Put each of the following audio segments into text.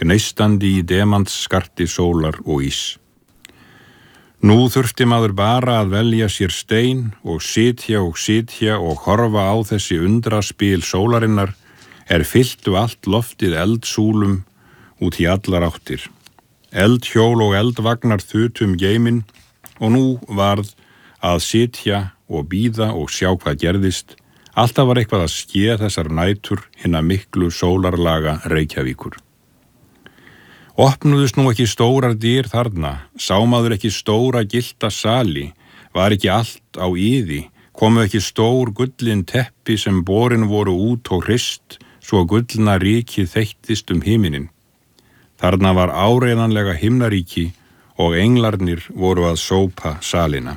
gneistandi í demantsskarti sólar og ís. Nú þurfti maður bara að velja sér stein og sitja og horfa á þessi undraspil sólarinnar fylltu allt loftið eldsúlum út í allar áttir. Eldhjól og eldvagnar þutum geiminn og nú varð að sitja og bíða og sjá hvað gerðist. Alltaf var eitthvað að ske þessar nætur hinna miklu sólarlaga Reykjavíkur. Opnuðust nú ekki stórar dyr þarna, sá maður ekki stóra gyllta sali, var ekki allt á iði, komu ekki stór gullin teppi sem borin voru út og hrist, svo gullna ríkið þeyttist himininn. Þarna var áreiðanlega himnaríki og englarnir voru að sópa salina.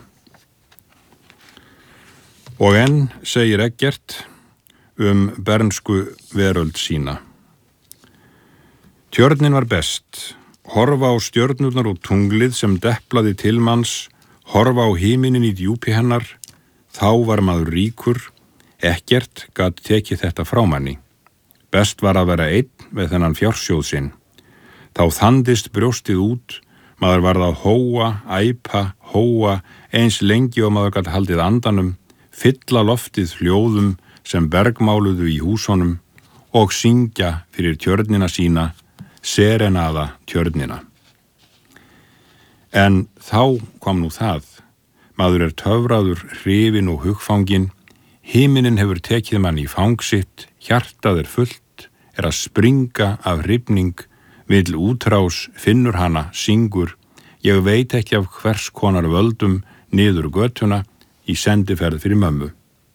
Og enn segir Eggert bernsku veröld sína. Tjörnin var best, horfa á stjörnurnar og tunglið sem deplaði til manns, horfa á himinin í djúpi hennar, þá var maður ríkur, Eggert gat tekið þetta frá manni. Best var að vera einn með þennan fjársjóð sinn. Þá þandist brjóstið út, maður varð að hóa, æpa, hóa, eins lengi og maður gat haldið andanum, fylla loftið hljóðum sem bergmáluðu í húsunum og syngja fyrir tjörnina sína, serenaða tjörnina. En þá kom nú það, maður töfraður, hrifinn og hugfanginn, himinin hefur tekið mann í fang sitt, hjartað fullt, að springa af hrifning, vill útrás, finnur hana, syngur, ég veit ekki af hvers konar völdum niður götuna í sendiferð fyrir mömmu.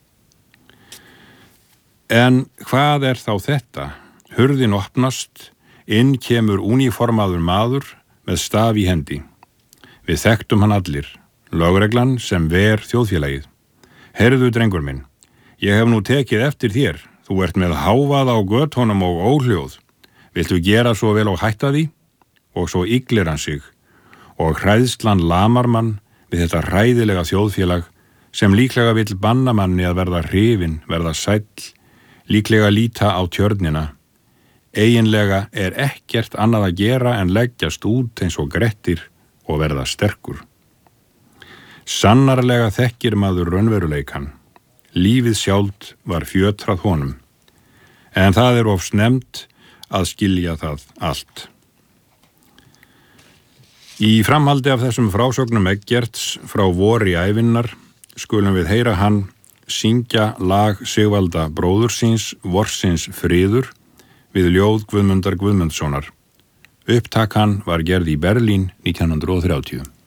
En hvað þá þetta? Hurðin opnast, inn kemur úniformaður maður með staf í hendi. Við þekktum hann allir, lögreglan sem ver þjóðfélagið. Heyrðu, drengur minn, ég hef nú tekið eftir þér, þú ert með hávað á götunum og óhljóð. Viltu gera svo vel og hætta því? Og svo yglir hann sig, og hræðslan lamar mann við þetta hræðilega þjóðfélag sem líklega vill banna manni að verða hrifinn, verða sæll, líklega líta á tjörnina. Eiginlega ekkert annað að gera en leggjast út eins og Grettir og verða sterkur. Sannarlega þekkir maður raunveruleikann. Lífið sjálft var fjötrað honum. En það of snemmt að skilja það allt. Í framhaldi af þessum frásögnum Eggerts frá vori ævinnar skulum við heyra hann syngja lag Sigvalda bróður síns, vorsins friður, við ljóð Guðmundar Guðmundssonar. Upptakan var gerð í Berlín 1930.